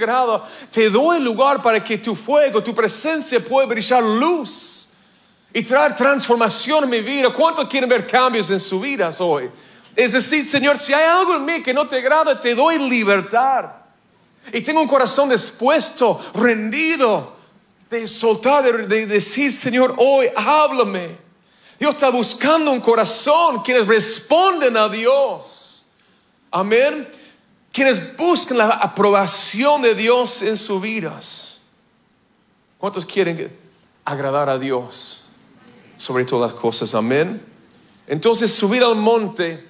agrada, te doy lugar para que tu fuego, tu presencia pueda brillar luz y traer transformación en mi vida. ¿Cuántos quieren ver cambios en sus vidas hoy? Es decir, Señor, si hay algo en mí que no te agrada, te doy libertad. Y tengo un corazón dispuesto, rendido, de soltar, de decir, Señor, hoy háblame. Dios está buscando un corazón, quienes responden a Dios. Amén. Quienes buscan la aprobación de Dios en sus vidas. ¿Cuántos quieren agradar a Dios sobre todas las cosas? Amén. Entonces subir al monte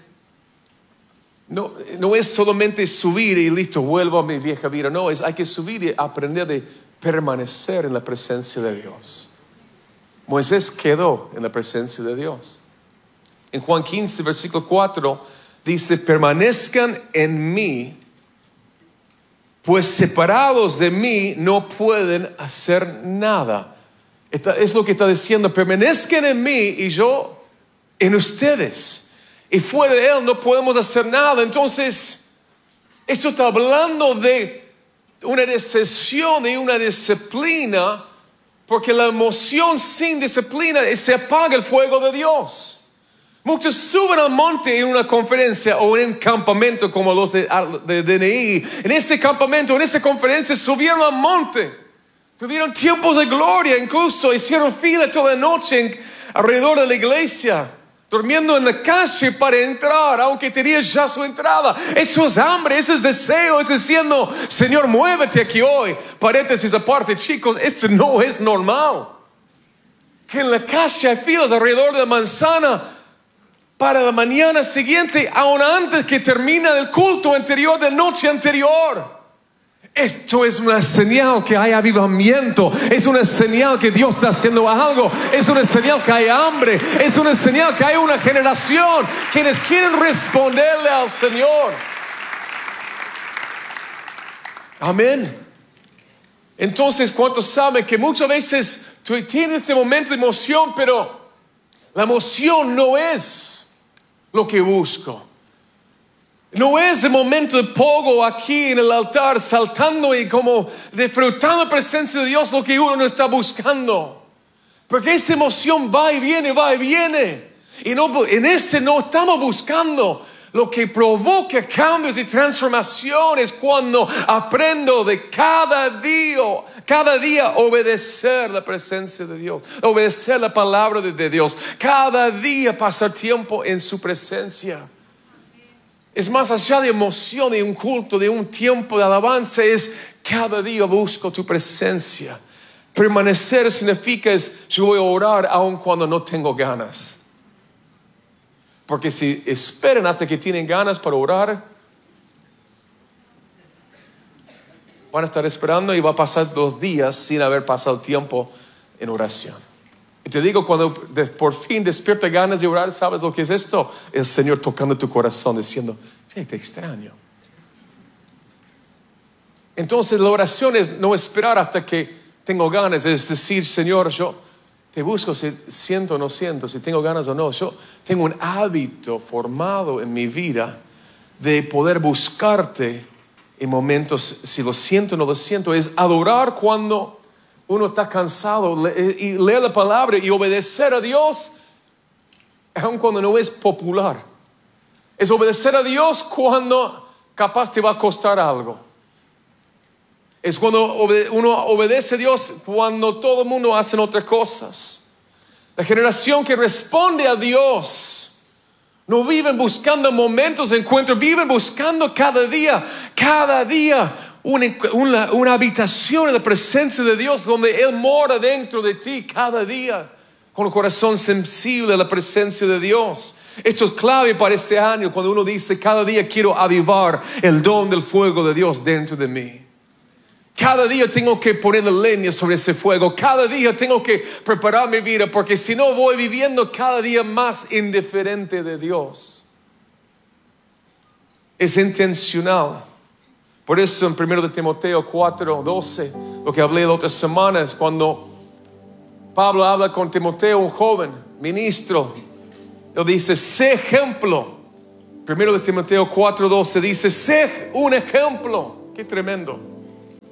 no es solamente subir y listo, vuelvo a mi vieja vida. No, hay que subir y aprender de permanecer en la presencia de Dios. Moisés quedó en la presencia de Dios. En Juan 15, versículo 4, dice: permanezcan en mí, pues separados de mí no pueden hacer nada. Es lo que está diciendo: permanezcan en mí y yo en ustedes. Y fuera de Él no podemos hacer nada. Entonces, esto está hablando de una decisión y una disciplina, porque la emoción sin disciplina se apaga el fuego de Dios. Muchos suben al monte en una conferencia o en un campamento como los de DNI. En ese campamento, en esa conferencia, subieron al monte. Tuvieron tiempos de gloria, incluso hicieron fila toda la noche alrededor de la iglesia, durmiendo en la calle para entrar, aunque tenía ya su entrada. Eso es hambre, ese es deseo, ese es diciendo: Señor, muévete aquí hoy. Paréntesis aparte, chicos, esto no es normal. Que en la calle hay filas alrededor de la manzana para la mañana siguiente, aún antes que termine el culto anterior de noche anterior. Esto es una señal que hay avivamiento. Es una señal que Dios está haciendo algo. Es una señal que hay hambre. Es una señal que hay una generación quienes quieren responderle al Señor. Amén. Entonces, ¿cuántos saben que muchas veces tú tienes ese momento de emoción, pero la emoción no es lo que busco? No es el momento de pogo aquí en el altar, saltando y como disfrutando la presencia de Dios, lo que uno no está buscando. Porque esa emoción va y viene, va y viene. Y no, en ese no estamos buscando. Lo que provoca cambios y transformaciones cuando aprendo de cada día obedecer la presencia de Dios, obedecer la palabra de Dios, cada día pasar tiempo en su presencia. Es más allá de emoción, de un culto, de un tiempo de alabanza. Es cada día busco tu presencia. Permanecer significa yo voy a orar aun cuando no tengo ganas. Porque si esperan hasta que tienen ganas para orar, van a estar esperando y va a pasar 2 días sin haber pasado tiempo en oración. Y te digo, cuando por fin despierta ganas de orar, ¿sabes lo que es esto? El Señor tocando tu corazón diciendo: hey, te extraño. Entonces la oración es no esperar hasta que tengo ganas. Es decir: Señor, yo te busco si siento o no siento, si tengo ganas o no. Yo tengo un hábito formado en mi vida de poder buscarte en momentos, si lo siento o no lo siento. Es adorar cuando uno está cansado, y leer la palabra y obedecer a Dios aun cuando no es popular. Es obedecer a Dios cuando capaz te va a costar algo. Es cuando uno obedece a Dios cuando todo el mundo hace otras cosas. La generación que responde a Dios no viven buscando momentos de encuentro, viven buscando cada día una habitación en la presencia de Dios, donde Él mora dentro de ti cada día, con el corazón sensible a la presencia de Dios. Esto es clave para este año, cuando uno dice: cada día quiero avivar el don del fuego de Dios dentro de mí. Cada día tengo que poner leña sobre ese fuego. Cada día tengo que preparar mi vida, porque si no voy viviendo cada día más indiferente de Dios. Es intencional. Por eso en 1 Timoteo 4:12, lo que hablé la otra semana, es cuando Pablo habla con Timoteo, un joven ministro. Él dice: sé ejemplo. 1 Timoteo 4:12 dice: sé un ejemplo. Qué tremendo.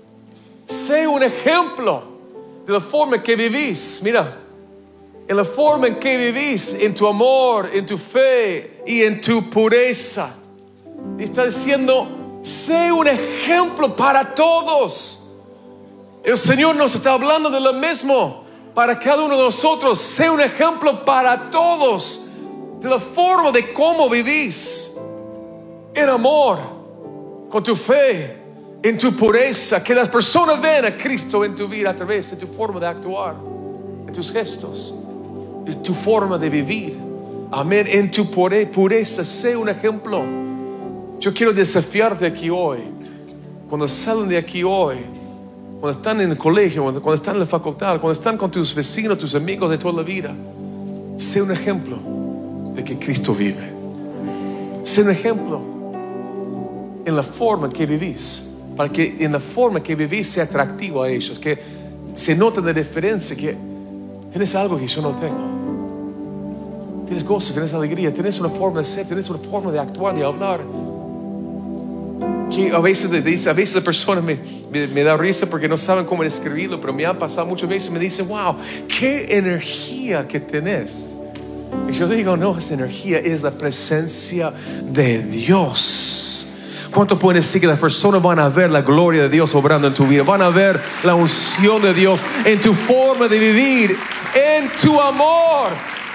Sé un ejemplo de la forma en que vivís. Mira, en la forma en que vivís, en tu amor, en tu fe y en tu pureza. Y está diciendo, sé un ejemplo para todos. El Señor nos está hablando de lo mismo para cada uno de nosotros. Sé un ejemplo para todos de la forma de cómo vivís, en amor, con tu fe, en tu pureza. Que las personas vean a Cristo en tu vida a través de tu forma de actuar, en tus gestos, en tu forma de vivir. Amén. En tu pureza, sé un ejemplo. Yo quiero desafiarte aquí hoy. Cuando salen de aquí hoy, cuando están en el colegio, cuando están en la facultad, cuando están con tus vecinos, tus amigos de toda la vida, sé un ejemplo de que Cristo vive. Sé un ejemplo en la forma en que vivís, para que en la forma en que vivís sea atractivo a ellos, que se note la diferencia, que tienes algo que yo no tengo. Tienes gozo, tienes alegría, tienes una forma de ser, tienes una forma de actuar, de hablar. Que a veces la persona me da risa porque no saben cómo describirlo, pero me ha pasado muchas veces. Me dicen, wow, qué energía que tenés. Y yo digo, no, esa energía es la presencia de Dios. ¿Cuánto pueden decir que las personas van a ver la gloria de Dios obrando en tu vida? Van a ver la unción de Dios en tu forma de vivir, en tu amor.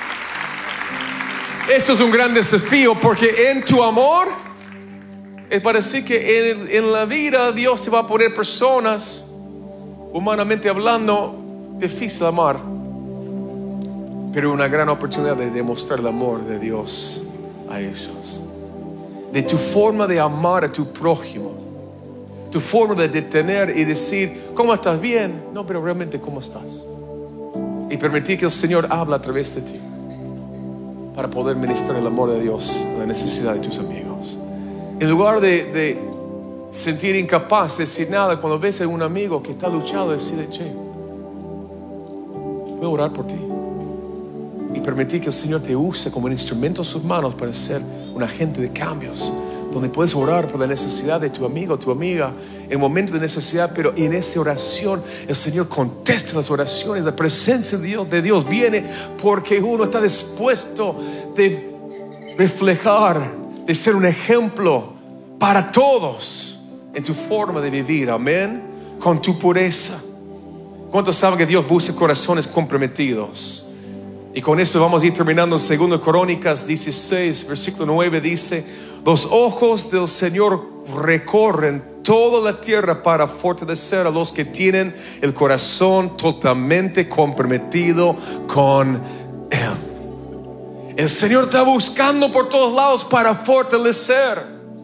Esto es un gran desafío, porque en tu amor es para decir que en la vida Dios te va a poner personas, humanamente hablando, difícil de amar, pero una gran oportunidad de demostrar el amor de Dios a ellos. De tu forma de amar a tu prójimo, tu forma de detener y decir, ¿cómo estás? Bien. No, pero realmente, ¿cómo estás? Y permitir que el Señor hable a través de ti, para poder ministrar el amor de Dios a la necesidad de tus amigos. En lugar de sentir incapaz de decir nada, cuando ves a un amigo que está luchando, decirle, che, voy a orar por ti. Y permitir que el Señor te use como un instrumento en sus manos para ser un agente de cambios, donde puedes orar por la necesidad de tu amigo, tu amiga, en momentos de necesidad, pero en esa oración el Señor contesta las oraciones. La presencia de Dios viene porque uno está dispuesto de reflejar, de ser un ejemplo para todos en tu forma de vivir. Amén. Con tu pureza. ¿Cuántos saben que Dios busca corazones comprometidos? Y con eso vamos a ir terminando en 2 Crónicas 16, versículo 9. Dice: los ojos del Señor recorren toda la tierra para fortalecer a los que tienen el corazón totalmente comprometido con Él. El Señor está buscando por todos lados para fortalecer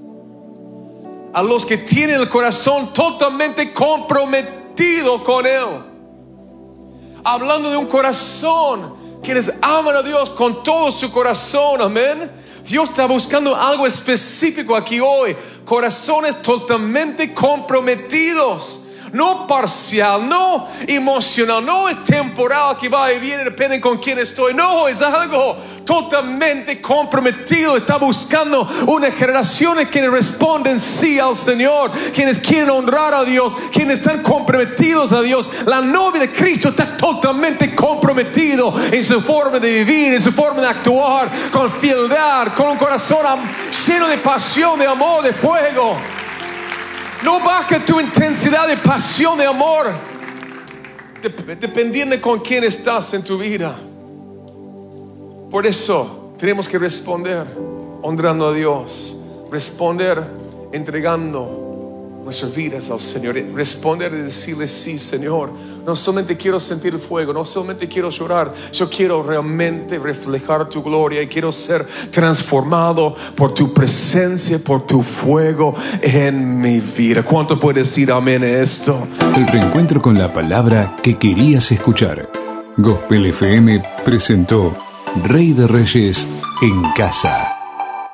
a los que tienen el corazón totalmente comprometido con Él. Hablando de un corazón, quienes aman a Dios con todo su corazón, amén. Dios está buscando algo específico aquí hoy. Corazones totalmente comprometidos. No parcial, no emocional, no es temporal que va y viene, depende con quién estoy. No, es algo totalmente comprometido. Está buscando una generación que responden sí al Señor, quienes quieren honrar a Dios, quienes están comprometidos a Dios. La novia de Cristo está totalmente comprometido en su forma de vivir, en su forma de actuar, con fieldad, con un corazón lleno de pasión, de amor, de fuego. No baja tu intensidad de pasión, de amor, dependiendo de con quién estás en tu vida. Por eso tenemos que responder honrando a Dios, responder entregando nuestras vidas al Señor, responder y decirle: sí, Señor, no solamente quiero sentir el fuego, no solamente quiero llorar, yo quiero realmente reflejar tu gloria y quiero ser transformado por tu presencia, por tu fuego en mi vida. ¿Cuánto puede decir amén a esto? El reencuentro con la palabra que querías escuchar. Gospel FM presentó Rey de Reyes en Casa.